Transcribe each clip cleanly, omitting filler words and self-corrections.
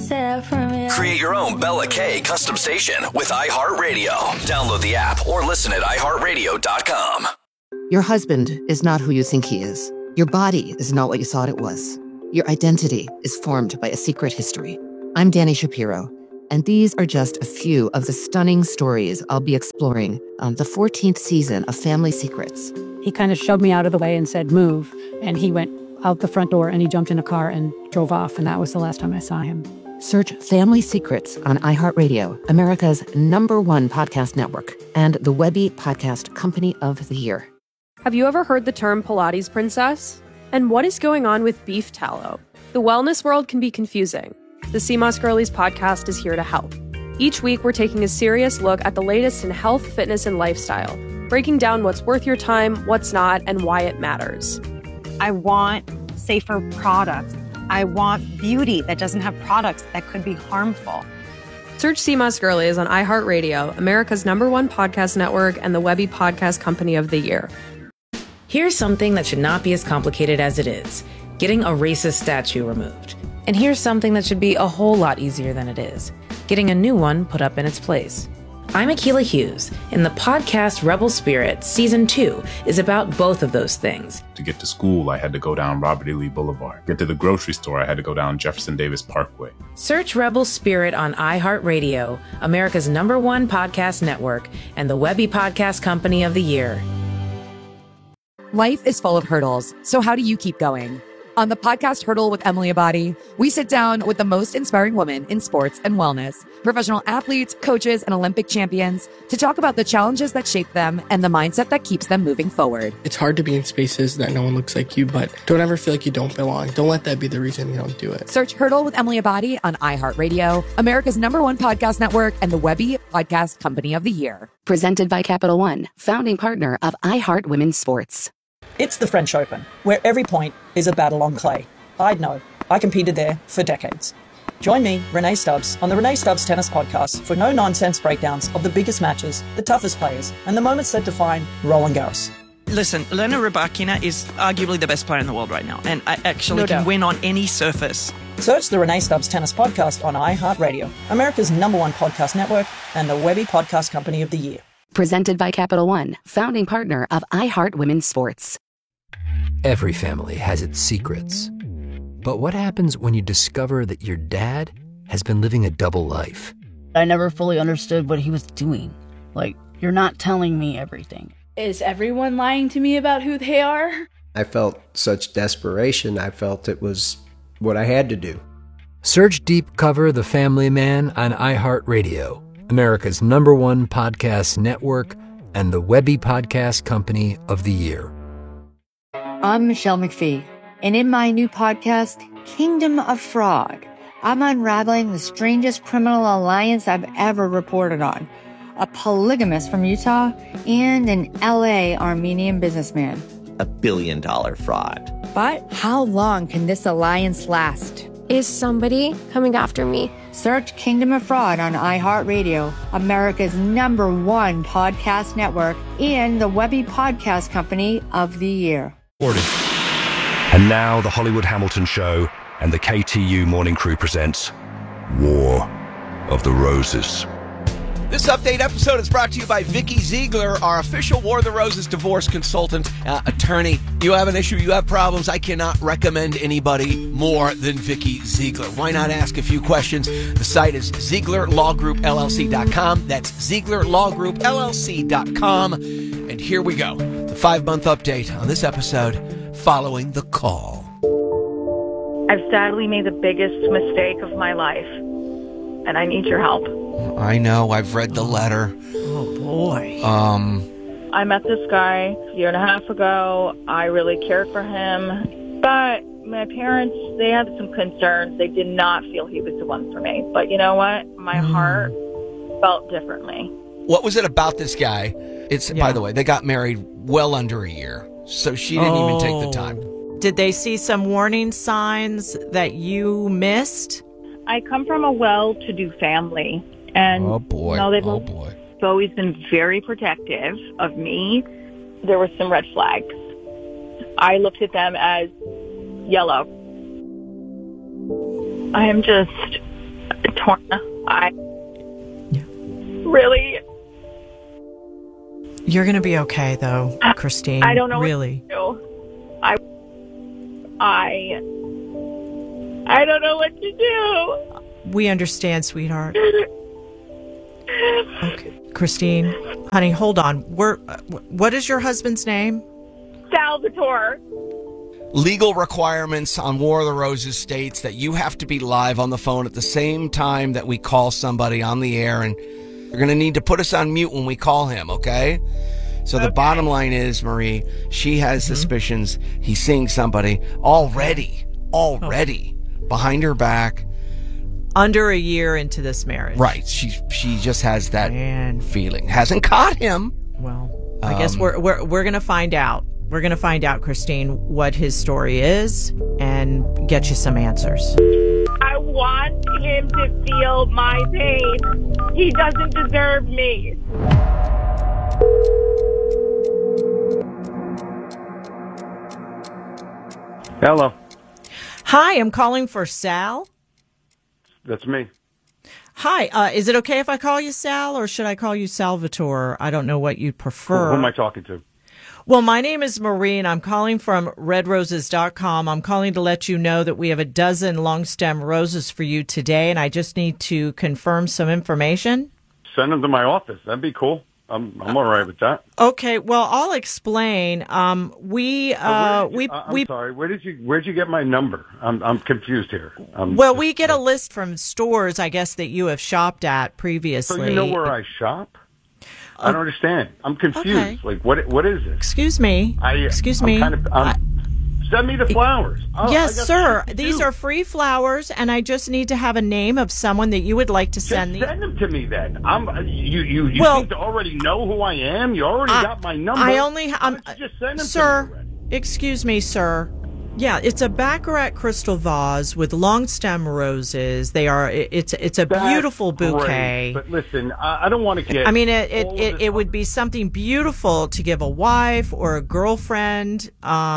Create your own Bella K custom station with iHeartRadio. Download the app or listen at iHeartRadio.com. Your husband is not who you think he is. Your body is not what you thought it was. Your identity is formed by a secret history. I'm Dani Shapiro, and these are just a few of the stunning stories I'll be exploring on the 14th season of Family Secrets. He kind of shoved me out of the way and said, move. And he went out the front door and he jumped in a car and drove off. And that was the last time I saw him. Search Family Secrets on iHeartRadio, America's #1 podcast network, and the Webby Podcast Company of the Year. Have you ever heard the term Pilates princess? And what is going on with beef tallow? The wellness world can be confusing. The CMOS Girlies podcast is here to help. Each week, we're taking a serious look at the latest in health, fitness, and lifestyle, breaking down what's worth your time, what's not, and why it matters. I want safer products. I want beauty that doesn't have products that could be harmful. Search CMOS Girlies on iHeartRadio, America's #1 podcast network, and the Webby Podcast Company of the Year. Here's something that should not be as complicated as it is: getting a racist statue removed. And here's something that should be a whole lot easier than it is: getting a new one put up in its place. I'm Akilah Hughes, and the podcast Rebel Spirit Season 2 is about both of those things. To get to school, I had to go down Robert E. Lee Boulevard. Get to the grocery store, I had to go down Jefferson Davis Parkway. Search Rebel Spirit on iHeartRadio, America's #1 podcast network, and the Webby Podcast Company of the Year. Life is full of hurdles, so how do you keep going? On the podcast Hurdle with Emily Abadi, we sit down with the most inspiring women in sports and wellness, professional athletes, coaches, and Olympic champions to talk about the challenges that shape them and the mindset that keeps them moving forward. It's hard to be in spaces that no one looks like you, but don't ever feel like you don't belong. Don't let that be the reason you don't do it. Search Hurdle with Emily Abadi on iHeartRadio, America's #1 podcast network, and the Webby Podcast Company of the Year. Presented by Capital One, founding partner of iHeart Women's Sports. It's the French Open, where every point is a battle on clay. I'd know. I competed there for decades. Join me, Renee Stubbs, on the Renee Stubbs Tennis Podcast for no-nonsense breakdowns of the biggest matches, the toughest players, and the moments that define Roland Garros. Listen, Elena Rybakina is arguably the best player in the world right now, and I actually can win on any surface. Search the Renee Stubbs Tennis Podcast on iHeartRadio, America's #1 podcast network, and the Webby Podcast Company of the Year. Presented by Capital One, founding partner of iHeart Women's Sports. Every family has its secrets. But what happens when you discover that your dad has been living a double life? I never fully understood what he was doing. Like, you're not telling me everything. Is everyone lying to me about who they are? I felt such desperation. I felt it was what I had to do. Search Deep Cover The Family Man on iHeartRadio, America's #1 podcast network, and the Webby Podcast Company of the Year. I'm Michelle McPhee, and in my new podcast, Kingdom of Fraud, I'm unraveling the strangest criminal alliance I've ever reported on. A polygamist from Utah and an LA Armenian businessman. $1 billion fraud. But how long can this alliance last? Is somebody coming after me? Search Kingdom of Fraud on iHeartRadio, America's #1 podcast network, and the Webby Podcast Company of the Year. And now the Hollywood Hamilton Show and the KTU Morning Crew presents War of the Roses. This update episode is brought to you by Vicky Ziegler, our official War of the Roses divorce consultant, attorney. You have an issue, you have problems, I cannot recommend anybody more than Vicky Ziegler. Why not ask a few questions? The site is ZieglerLawGroupLLC.com. That's ZieglerLawGroupLLC.com. And here we go. The 5-month update on this episode, Following the Call. I've sadly made the biggest mistake of my life, and I need your help. I know, I've read the letter. Oh, boy. I met this guy a year and a half ago. I really cared for him, but my parents, they had some concerns. They did not feel he was the one for me. But you know what? My heart felt differently. What was it about this guy? By the way, they got married well under a year, so she didn't even take the time. Did they see some warning signs that you missed? I come from a well-to-do family, and they've always been very protective of me. There were some red flags. I looked at them as yellow. I am just torn. Really. You're going to be okay, though, Christine. I don't know really. What to do. I don't know what to do. We understand, sweetheart. Okay, Christine, honey, hold on. What is your husband's name? Salvatore. Legal requirements on War of the Roses states that you have to be live on the phone at the same time that we call somebody on the air, and you're going to need to put us on mute when we call him, okay? So the bottom line is, Marie, she has suspicions he's seeing somebody already behind her back. Under a year into this marriage. Right. She just has that feeling. Hasn't caught him. Well, I guess we're going to find out. We're going to find out, Christine, what his story is and get you some answers. I want him to feel my pain. He doesn't deserve me. Hello. Hi, I'm calling for Sal. That's me. Hi, is it okay if I call you Sal, or should I call you Salvatore? I don't know what you'd prefer. Who am I talking to? Well, my name is Marie, and I'm calling from redroses.com. I'm calling to let you know that we have a dozen long stem roses for you today, and I just need to confirm some information. Send them to my office. That'd be cool. I'm all right with that. Okay, well, I'll explain. I'm sorry. Where'd you get my number? I'm confused here. We get a list from stores, I guess, that you have shopped at previously. So you know where I shop? I don't understand. I'm confused. Okay. Like, what is this? Excuse me. Send me the flowers. Yes, sir. These are free flowers, and I just need to have a name of someone that you would like to send these. Send them to me then. You seem to already know who I am. You already got my number. Just send them to me. Excuse me, sir. Yeah, it's a Baccarat crystal vase with long stem roses. It's a beautiful bouquet. Great. But listen, I don't want to get. I mean, it would be something beautiful to give a wife or a girlfriend.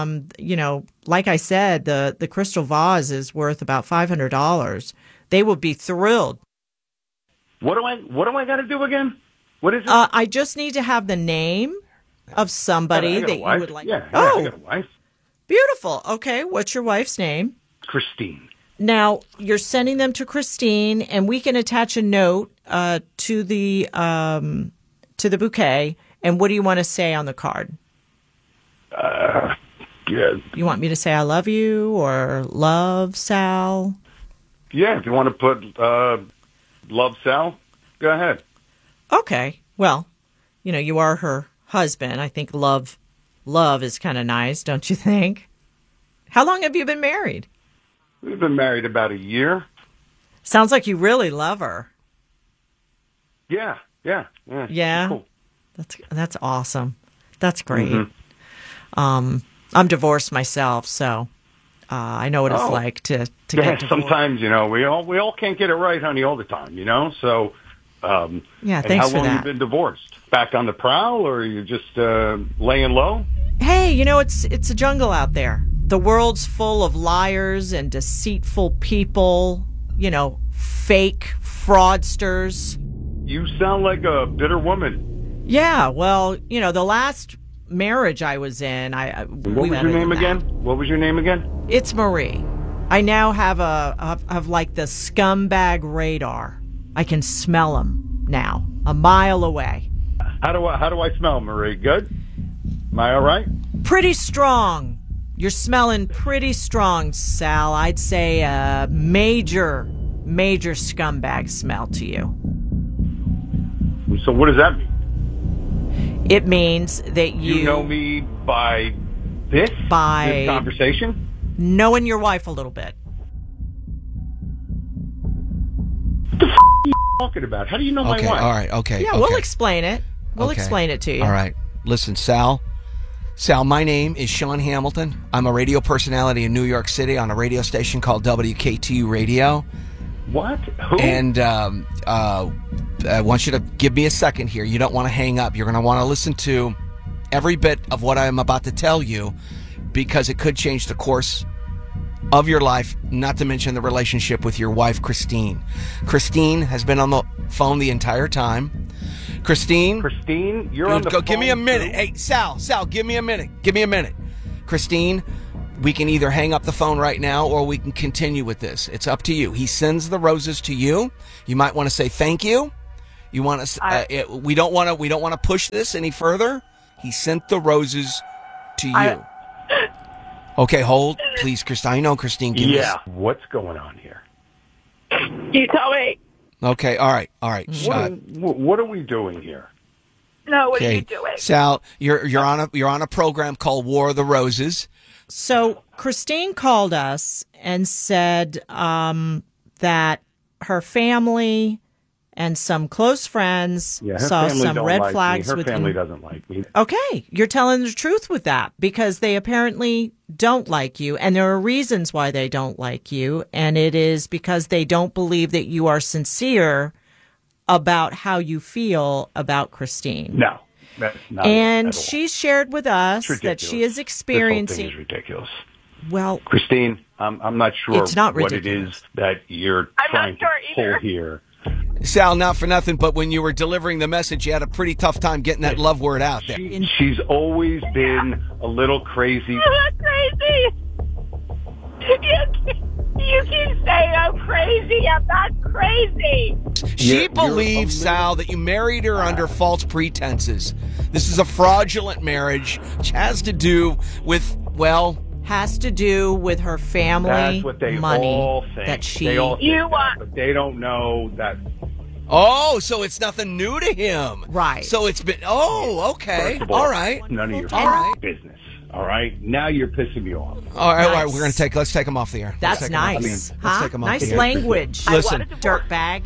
Like I said, the crystal vase is worth about $500. They will be thrilled. What do I got to do again? What is it? I just need to have the name of somebody that you would like. Yeah, I got a wife. Beautiful. Okay, what's your wife's name? Christine. Now, you're sending them to Christine, and we can attach a note to the bouquet. And what do you want to say on the card? Yeah. You want me to say I love you or love Sal? Yeah, if you want to put love Sal, go ahead. Okay. Well, you are her husband. I think love is kind of nice, don't you think? How long have you been married? We've been married about a year. Sounds like you really love her. Yeah. Cool. That's awesome. That's great. Mm-hmm. I'm divorced myself, so I know what it's like to get divorced. Sometimes, we all can't get it right, honey, all the time, So, thanks for that. How long you been divorced? Back on the prowl, or are you just laying low? Hey, it's a jungle out there. The world's full of liars and deceitful people, fake fraudsters. You sound like a bitter woman. Yeah, well, the last marriage I was in, What was your name again? It's Marie. I now have like the scumbag radar. I can smell them now, a mile away. How do I smell, Marie? Good? Am I all right? Pretty strong. You're smelling pretty strong, Sal. I'd say a major scumbag smell to you. So what does that mean? It means that you know me by this conversation? Knowing your wife a little bit. What the f*** are you talking about? How do you know my wife? All right, okay. Yeah, okay. We'll explain it. We'll explain it to you. All right. Listen, Sal, my name is Sean Hamilton. I'm a radio personality in New York City on a radio station called WKTU Radio. What? Who? And I want you to give me a second here. You don't want to hang up. You're going to want to listen to every bit of what I'm about to tell you, because it could change the course of your life, not to mention the relationship with your wife, Christine. Christine has been on the phone the entire time. Christine, you're on the phone. Give me a minute. Hey, Sal, give me a minute. Christine, we can either hang up the phone right now or we can continue with this. It's up to you. He sends the roses to you. You might want to say thank you. You want to? We don't want to push this any further. He sent the roses to you. Okay, hold, please, Christine. I know, Christine. What's going on here? You tell me. Okay, all right. What are we doing here? No, what are you doing? Sal, you're on a program called War of the Roses. So Christine called us and said that her family and some close friends saw some red flags with him. Her family doesn't like me. Okay, you're telling the truth with that because they apparently don't like you, and there are reasons why they don't like you, and it is because they don't believe that you are sincere about how you feel about Christine. No, that's not. And she shared with us that she is experiencing. This whole thing is ridiculous. Well, Christine, I'm not sure it's not what it is that you're trying to pull here. Sal, not for nothing, but when you were delivering the message, you had a pretty tough time getting that love word out there. She's always been a little crazy. I'm not crazy. You keep saying I'm crazy. I'm not crazy. She believes, Sal, that you married her under false pretenses. This is a fraudulent marriage, which has to do with, her family. That's what they money all think. That she. They all think that, but they don't know that. Oh, so it's nothing new to him, right? So it's been. Oh, okay, all right. None of your business. All right, now you're pissing me off. All right. We're gonna let's take him off the air. That's nice. Let's take him off the air. Language. Listen, dirtbag.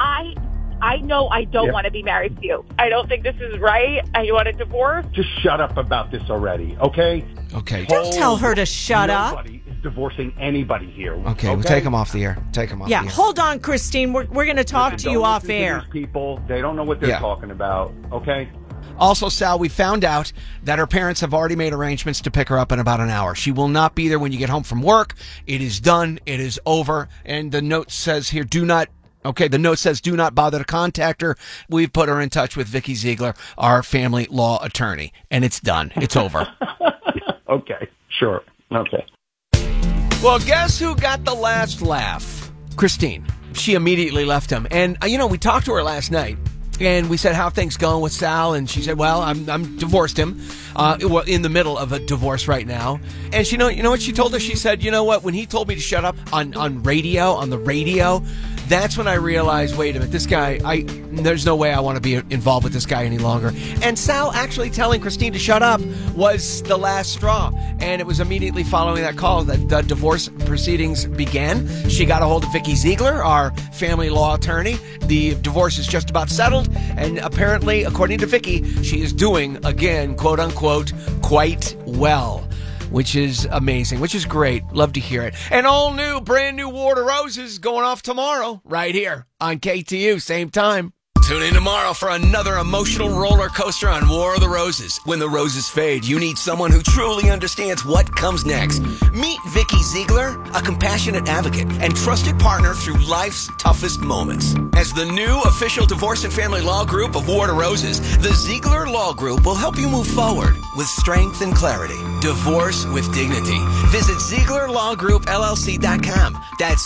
I know I don't want to be married to you. I don't think this is right. I want a divorce. Just shut up about this already, okay? Okay. Don't tell her to shut up. Nobody is divorcing anybody here. Okay, we'll take him off the air. The air. Hold on, Christine. We're going to talk to you off air. These people, they don't know what they're talking about, okay? Also, Sal, we found out that her parents have already made arrangements to pick her up in about an hour. She will not be there when you get home from work. It is done. It is over. And the note says here, do not bother to contact her. We've put her in touch with Vicky Ziegler, our family law attorney, and it's done. It's over. Okay, sure. Okay. Well, guess who got the last laugh? Christine. She immediately left him. And, we talked to her last night, and we said, how are things going with Sal? And she said, well, I'm divorced him. In the middle of a divorce right now. And you know what she told us? She said, you know what? When he told me to shut up on the radio, that's when I realized, wait a minute, this guy, there's no way I want to be involved with this guy any longer. And Sal actually telling Christine to shut up was the last straw. And it was immediately following that call that the divorce proceedings began. She got a hold of Vicky Ziegler, our family law attorney. The divorce is just about settled. And apparently, according to Vicky, she is doing, again, quote unquote, quite well. Which is amazing, which is great. Love to hear it. And all new, brand new War of the Roses going off tomorrow, right here on KTU, same time. Tune in tomorrow for another emotional roller coaster on War of the Roses. When the roses fade, you need someone who truly understands what comes next. Meet Vicky Ziegler, a compassionate advocate and trusted partner through life's toughest moments. As the new official divorce and family law group of War of the Roses, the Ziegler Law Group will help you move forward with strength and clarity. Divorce with dignity. Visit ZieglerLawGroupLLC.com. That's